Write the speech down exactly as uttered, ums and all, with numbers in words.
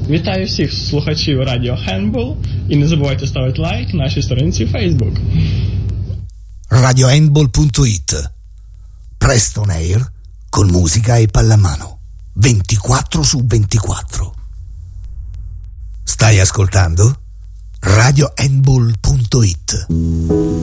Вітаю всіх слухачів радіо Handball і не забувайте ставити лайк нашій сторінці Facebook. radio handball punto it. Presto on air con musica e pallamano. ventiquattro su ventiquattro. Stai ascoltando radio handball punto it.